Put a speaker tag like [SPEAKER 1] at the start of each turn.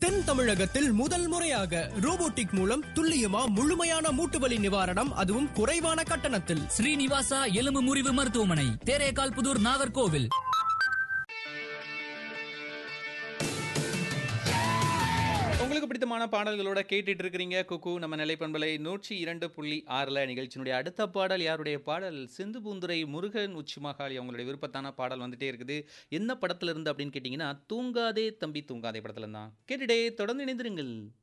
[SPEAKER 1] தென் தமிழகத்தில் முதல் முறையாக ரோபோட்டிக் மூலம் துல்லியமா முழுமையான மூட்டுவலி நிவாரணம், அதுவும் குறைவான கட்டணத்தில்.
[SPEAKER 2] ஸ்ரீனிவாசா எலும்பு முறிவு மருத்துவமனை, தேரேகால் புதூர், நாகர்கோவில்.
[SPEAKER 3] உங்களுக்கு பிடித்தமான பாடல்களோட கேட்டுட்டு இருக்கிறீங்க குக்கு நம்ம நிலைப்பண்பலை 102.6 நிகழ்ச்சியினுடைய அடுத்த பாடல் யாருடைய பாடல்? சிந்து பூந்துரை முருகன் உச்சிமாகாளி அவங்களுடைய விருப்பத்தான பாடல் வந்துட்டே இருக்குது. என்ன படத்துல இருந்து அப்படின்னு கேட்டிங்கன்னா, தூங்காதே தம்பி தூங்காதே படத்துல தான். கேட்டுட்டே தொடர்ந்து இணைந்திருங்கள்.